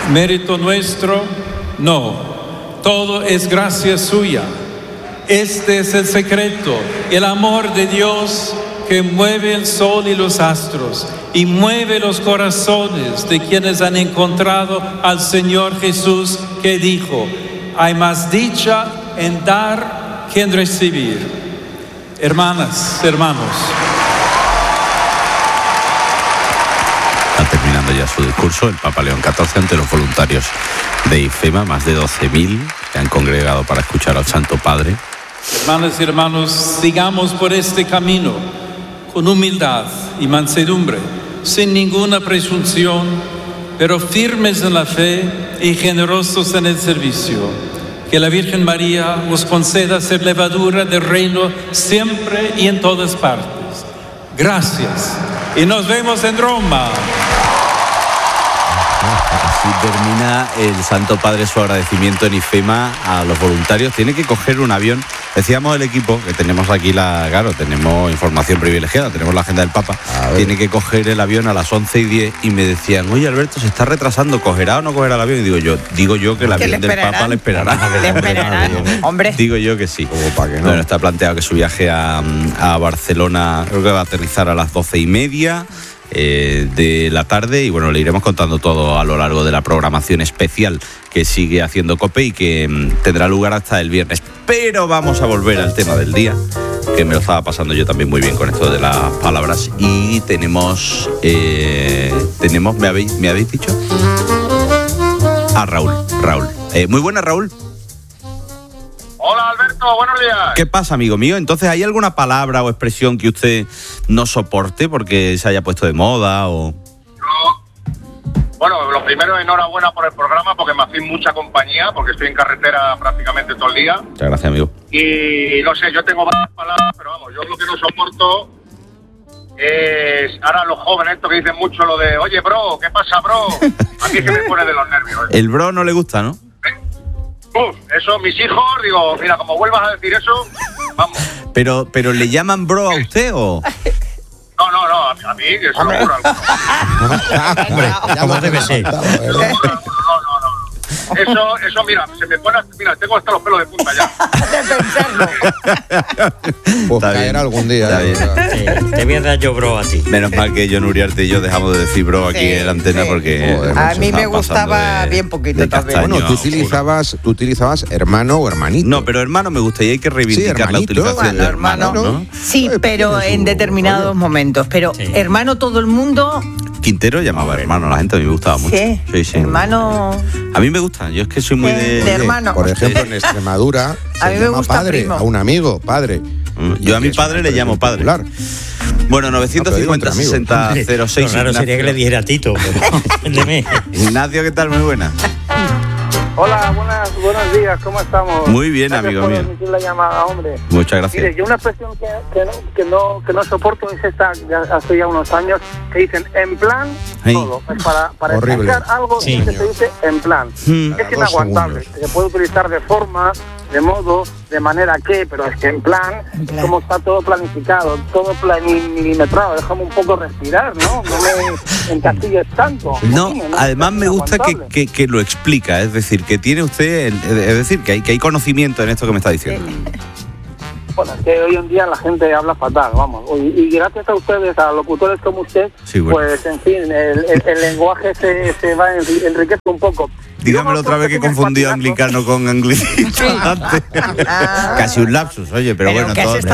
mérito nuestro, no, todo es gracia suya. Este es el secreto, el amor de Dios que mueve el sol y los astros y mueve los corazones de quienes han encontrado al Señor Jesús, que dijo: hay más dicha en dar que en recibir. Hermanas, hermanos. Está terminando ya su discurso el Papa León XIV ante los voluntarios de IFEMA, más de 12.000 que han congregado para escuchar al Santo Padre. Hermanas y hermanos, sigamos por este camino con humildad y mansedumbre, sin ninguna presunción, pero firmes en la fe y generosos en el servicio. Que la Virgen María os conceda ser levadura del reino siempre y en todas partes. Gracias y nos vemos en Roma. Así termina el Santo Padre su agradecimiento en IFEMA a los voluntarios. Tiene que coger un avión. Decíamos el equipo que tenemos aquí, claro, tenemos información privilegiada, tenemos la agenda del Papa. Tiene que coger el avión a las 11:10 y me decían: oye, Alberto, se está retrasando, ¿cogerá o no cogerá el avión? Y digo yo que el avión del Papa le esperará. Le esperarán, hombre. Digo yo que sí. Como para que no. Bueno, está planteado que su viaje a Barcelona, creo que va a aterrizar a las 12:30 de la tarde, y bueno, le iremos contando todo a lo largo de la programación especial que sigue haciendo COPE y que tendrá lugar hasta el viernes. Pero vamos a volver al tema del día, que me lo estaba pasando yo también muy bien con esto de las palabras, y tenemos ¿me habéis dicho? A Raúl. Muy buenas, Raúl. Hola, Alberto, buenos días. ¿Qué pasa, amigo mío? Entonces, ¿hay alguna palabra o expresión que usted no soporte porque se haya puesto de moda o...? Bueno, lo primero, enhorabuena por el programa, porque me hacéis mucha compañía, porque estoy en carretera prácticamente todo el día. Muchas gracias, amigo. Y no sé, yo tengo varias palabras, pero vamos, yo lo que no soporto es ahora los jóvenes estos que dicen mucho lo de: oye, bro, ¿qué pasa, bro? A mí es que me pone de los nervios. El bro no le gusta, ¿no? Eso, mis hijos, digo, mira, como vuelvas a decir eso, vamos. Pero ¿le llaman bro a usted o...? No, a mí, que se me ocurra algo. Hombre, como debe ser. No. Eso, mira, se me pone... Mira, tengo hasta los pelos de punta ya. Pues caerá algún día. Te voy a dar yo bro a ti. Menos mal que John Uriarte y yo dejamos de decir bro aquí en la antena, porque... A mí me gustaba bien poquito también. Bueno, tú utilizabas hermano o hermanito. No, pero hermano me gusta y hay que reivindicar la utilización de hermano, ¿no? Sí, pero en determinados momentos. Pero hermano todo el mundo... Quintero llamaba hermano a la gente, a mí me gustaba mucho. Sí. Hermano... A mí me gusta, yo es que soy muy de hermano. Por ejemplo, en Extremadura a mí me gusta padre, primo. a un amigo, padre. Yo a mi padre le llamo padre. Popular. Bueno, 950-60-06. Lo raro sería que le dijera Tito, pero... Ignacio, ¿qué tal? Muy buena. Hola, buenos días, ¿cómo estamos? Muy bien, gracias amigo por mío. emitir la llamada, hombre. Muchas gracias. Mire, yo una expresión que no soporto es esta, hace ya unos años, que dicen en plan todo. Es para explicar algo que se dice en plan. Es inaguantable. Se puede utilizar de forma, de modo, de manera que, pero es que en plan, como está todo planificado, todo milimetrado, déjame un poco respirar, ¿no? No me encastilles tanto. No, además me gusta que lo explica, es decir, que tiene usted, es decir, que hay conocimiento en esto que me está diciendo. Bueno, es que hoy en día la gente habla fatal, vamos. Y gracias a ustedes, a locutores como usted, pues en fin, el lenguaje se va enriquece un poco. Dígamelo otra vez que confundió anglicano con anglicito antes. Casi un lapsus, oye, pero bueno,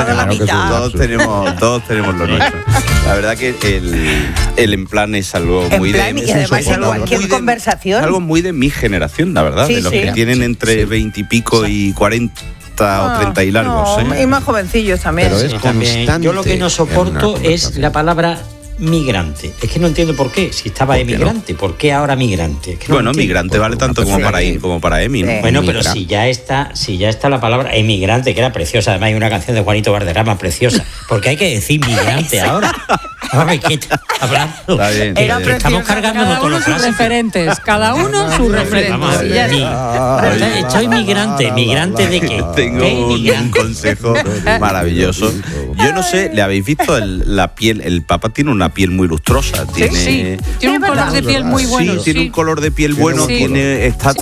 todos tenemos lo nuestro. La verdad que el en plan es algo muy de... Y además en cualquier conversación. Es algo muy de mi generación, la verdad, de los que tienen entre 20 y pico y 40 o 30 y largos. Y más jovencillos también. Pero es constante. Yo lo que no soporto es la palabra migrante. Es que no entiendo por qué. Si estaba emigrante, ¿por qué ahora migrante? Es que bueno, migrante vale tanto como para ir, como para Emi, ¿no? Bueno, pero si ya está la palabra emigrante, que era preciosa. Además hay una canción de Juanito Valderrama preciosa. Porque hay que decir migrante ahora. hablando. Está bien. Estamos cargándonos todos los referentes. Cada uno sus referentes. Soy migrante. ¿Migrante de qué? Tengo un consejo maravilloso. Yo no sé, ¿le habéis visto la piel? El Papa tiene una piel muy lustrosa. Tiene un color de piel muy bueno. Sí, tiene un color de piel bueno. Está